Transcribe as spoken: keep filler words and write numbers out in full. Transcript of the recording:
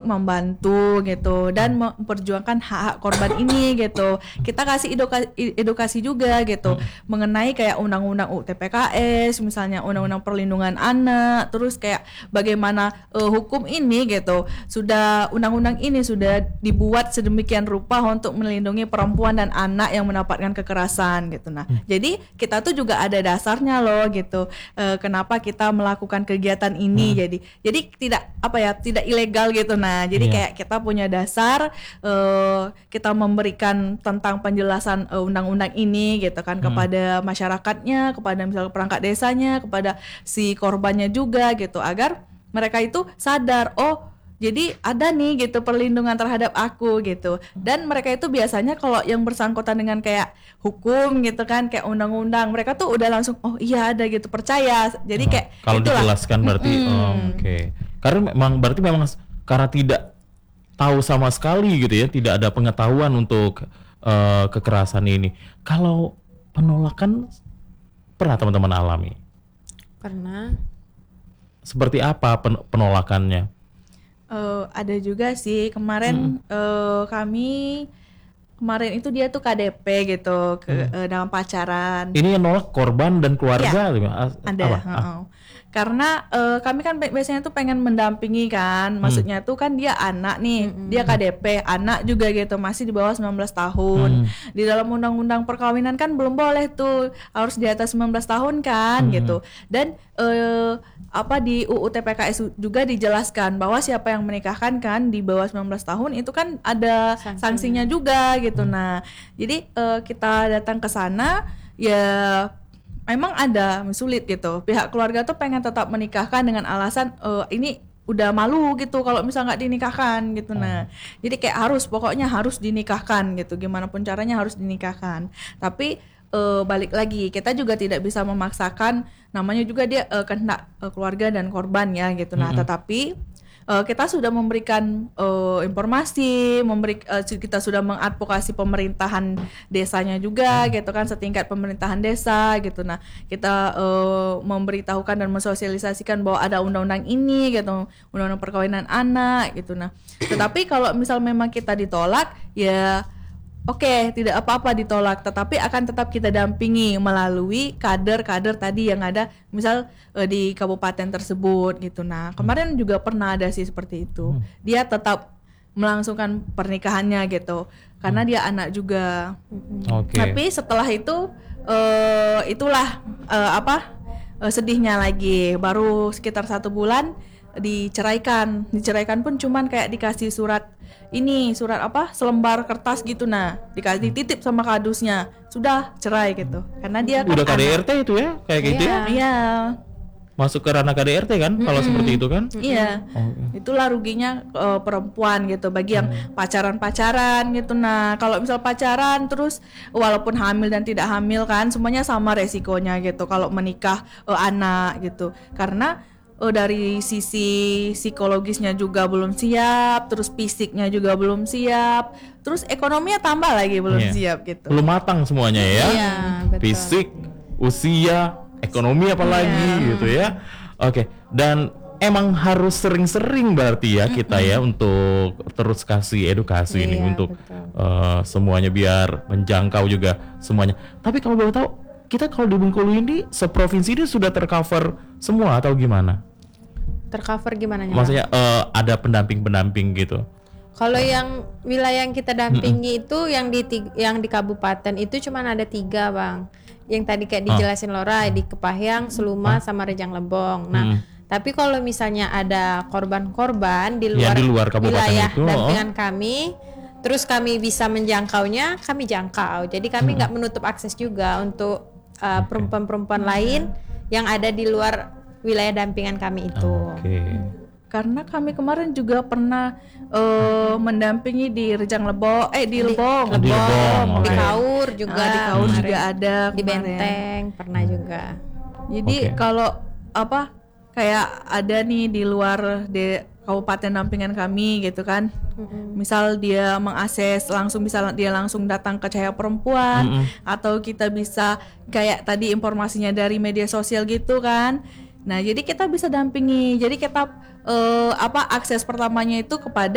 membantu gitu dan memperjuangkan hak-hak korban ini gitu. Kita kasih edukasi, edukasi juga gitu hmm. mengenai kayak undang-undang U T P K S, misalnya undang-undang perlindungan anak, terus kayak bagaimana uh, hukum ini gitu sudah undang-undang ini sudah dibuat sedemikian rupa untuk melindungi perempuan dan anak yang mendapatkan kekerasan gitu. Nah, hmm. jadi kita tuh juga ada dasarnya loh gitu. Uh, kenapa kita melakukan kegiatan ini? Hmm. Jadi jadi tidak apa ya, tidak ilegal gitu. Nah, jadi yeah. kayak kita punya dasar uh, kita memberikan tentang penjelasan uh, undang-undang ini gitu kan hmm. kepada masyarakatnya, kepada misalnya perangkat desanya, kepada si korbannya juga gitu agar mereka itu sadar, oh jadi ada nih gitu perlindungan terhadap aku gitu. Dan mereka itu biasanya kalau yang bersangkutan dengan kayak hukum gitu kan, kayak undang-undang, mereka tuh udah langsung oh iya ada gitu, percaya. Jadi kayak oh, kalau itulah. Dijelaskan berarti mm-hmm. oh, oke. Okay. Karena memang berarti memang karena tidak tahu sama sekali gitu ya, tidak ada pengetahuan untuk uh, kekerasan ini. Kalau penolakan pernah teman-teman alami? Pernah. Seperti apa pen- penolakannya? Uh, ada juga sih kemarin hmm. uh, kami kemarin itu dia tuh K D P gitu ke hmm. uh, dalam pacaran. Ini yang nolak korban dan keluarga? Ya, ada. Apa? Uh-uh. Ah. Karena uh, kami kan biasanya tuh pengen mendampingi kan, maksudnya hmm. tuh kan dia anak nih, hmm. dia K D P, anak juga gitu, masih di bawah sembilan belas tahun. Hmm. Di dalam undang-undang perkawinan kan belum boleh tuh, harus di atas sembilan belas tahun kan hmm. gitu. Dan uh, apa di U U T P K S juga dijelaskan bahwa siapa yang menikahkan kan di bawah sembilan belas tahun itu kan ada sanksinya, sanksinya juga gitu. Hmm. Nah, jadi uh, kita datang ke sana ya memang ada sulit gitu. Pihak keluarga tuh pengen tetap menikahkan dengan alasan uh, ini udah malu gitu kalau misal nggak dinikahkan gitu. Hmm. Nah, jadi kayak harus pokoknya harus dinikahkan gitu. Gimana pun caranya harus dinikahkan. Tapi uh, balik lagi kita juga tidak bisa memaksakan, namanya juga dia uh, kehendak uh, keluarga dan korban ya gitu. Nah, hmm. tetapi Uh, kita sudah memberikan uh, informasi, memberi, uh, kita sudah mengadvokasi pemerintahan desanya juga gitu kan, setingkat pemerintahan desa gitu. Nah, kita uh, memberitahukan dan mensosialisasikan bahwa ada undang-undang ini gitu, undang-undang perkawinan anak gitu. Nah, tetapi kalau misal memang kita ditolak ya oke, okay, tidak apa-apa ditolak, tetapi akan tetap kita dampingi melalui kader-kader tadi yang ada misal uh, di kabupaten tersebut gitu. Nah, kemarin juga pernah ada sih seperti itu. Hmm. Dia tetap melangsungkan pernikahannya gitu, karena hmm. dia anak juga. Okay. Tapi setelah itu uh, itulah uh, apa uh, sedihnya lagi, baru sekitar satu bulan diceraikan. Diceraikan pun cuman kayak dikasih surat ini, surat apa, selembar kertas gitu. Nah, dikasih titip sama kadusnya, sudah cerai gitu. Karena dia udah kan K D R T itu ya, kayak gitu ya. Iya. Masuk ke ranah K D R T kan, mm-hmm. kalau seperti itu kan? Iya. Oh. Itulah ruginya uh, perempuan gitu bagi yang hmm. pacaran-pacaran gitu. Nah, kalau misal pacaran terus walaupun hamil dan tidak hamil kan semuanya sama resikonya gitu kalau menikah uh, anak gitu. Karena Oh, dari sisi psikologisnya juga belum siap, terus fisiknya juga belum siap, terus ekonominya tambah lagi belum yeah. siap gitu. Belum matang semuanya ya. Iya, betul. Fisik, usia, ekonomi apalagi yeah. gitu ya. Oke, okay. Dan emang harus sering-sering berarti ya kita mm-hmm. ya untuk terus kasih edukasi yeah, ini untuk uh, semuanya biar menjangkau juga semuanya. Tapi kalau boleh tahu, kita kalau di Bengkulu ini seprovinsi ini sudah tercover semua atau gimana? Tercover gimana? Maksudnya uh, ada pendamping-pendamping gitu. Kalau yang wilayah yang kita dampingi mm-hmm. itu yang di yang di kabupaten itu cuma ada tiga, Bang. Yang tadi kayak dijelasin oh. Lora di Kepahyang, Seluma, oh. sama Rejang Lebong. Nah, hmm. tapi kalau misalnya ada korban-korban di luar, ya, di luar wilayah itu, dampingan oh. kami, terus kami bisa menjangkaunya, kami jangkau. Jadi kami nggak hmm. menutup akses juga untuk uh, okay. perempuan-perempuan hmm. lain yang ada di luar wilayah dampingan kami itu. Okay. Karena kami kemarin juga pernah uh, mendampingi di Rejang Lebong, eh di Lebong, di, Lebong, Lebong okay. di Kaur juga, uh, di Kaur hmm. juga ada, di Benteng pernah juga. Jadi okay. kalau apa kayak ada nih di luar di kabupaten dampingan kami gitu kan, mm-hmm. misal dia mengakses langsung, bisa dia langsung datang ke Cahaya Perempuan, mm-hmm. atau kita bisa kayak tadi informasinya dari media sosial gitu kan. Nah, jadi kita bisa dampingi. Jadi kita uh, apa akses pertamanya itu kepada